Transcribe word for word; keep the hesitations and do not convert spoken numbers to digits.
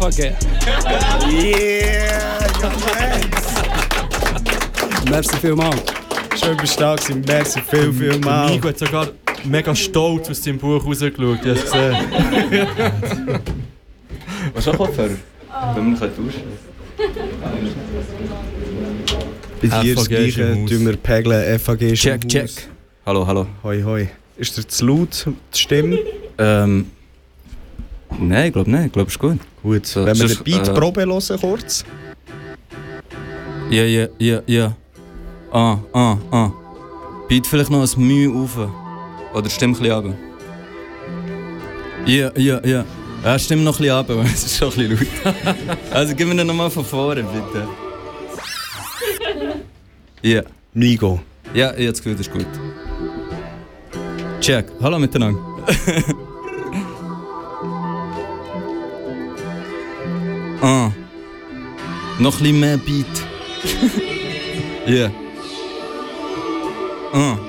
A G. Yeah, Merci vielmals. schön bist du da gewesen. Merci viel, viel mal. Nico hat sogar mega stolz aus seinem Buch rausgeschaut. Ich habe es gesehen. Was ist auch Kopfhörer? Wenn wir tauschen können. Bei dir das F A G ist im Gleiche, Haus. tun wir pegeln. F A G ist Check, im check. Haus. Hallo, hallo. Hoi, hoi. Ist dir zu laut, die Stimme? Ähm. Nein, ich glaube nicht. Ich glaube, es ist gut. Gut, So, wenn wir sonst, eine Beatprobe äh, hören, kurz. Ja, ja, ja, ja. Ah, ah, ah. Beat vielleicht noch ein Mühe rauf. Oder stimmt ein bisschen runter. Ja, ja, ja. Ja, stimmt noch ein bisschen runter, weil es ist schon ein bisschen laut. Also gib mir den nochmal von vorne, bitte. Ja. Nigo. Ja, jetzt gut, ist gut. Check. Hallo miteinander. ah. Noch ein bisschen mehr Beat. Ja. Yeah. Ah.